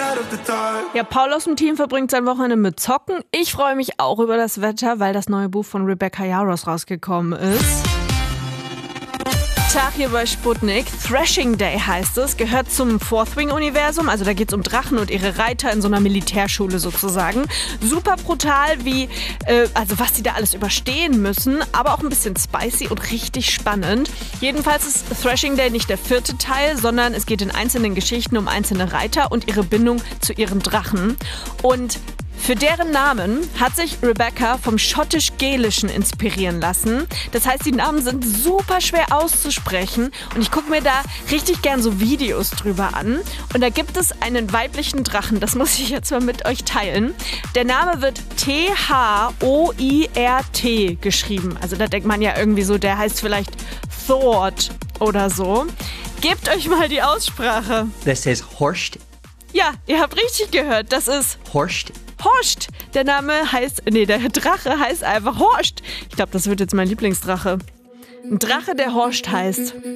Ja, Paul aus dem Team verbringt sein Wochenende mit Zocken. Ich freue mich auch über das Wetter, weil das neue Buch von Rebecca Yarros rausgekommen ist. Tag hier bei Sputnik. Thrashing Day heißt es, gehört zum Fourth Wing-Universum, also da geht es um Drachen und ihre Reiter in so einer Militärschule sozusagen. Super brutal, also was die da alles überstehen müssen, aber auch ein bisschen spicy und richtig spannend. Jedenfalls ist Thrashing Day nicht der 4. Teil, sondern es geht in einzelnen Geschichten um einzelne Reiter und ihre Bindung zu ihren Drachen. Und für deren Namen hat sich Rebecca vom Schottisch-Gälischen inspirieren lassen. Das heißt, die Namen sind super schwer auszusprechen und ich gucke mir da richtig gern so Videos drüber an. Und da gibt es einen weiblichen Drachen, das muss ich jetzt mal mit euch teilen. Der Name wird T-H-O-I-R-T geschrieben. Also da denkt man ja irgendwie so, der heißt vielleicht Thord oder so. Gebt euch mal die Aussprache. This is Horst. Ja, ihr habt richtig gehört, das ist Horst. Horst. Der Drache heißt einfach Horst. Ich glaube, das wird jetzt mein Lieblingsdrache. Ein Drache, der Horst heißt.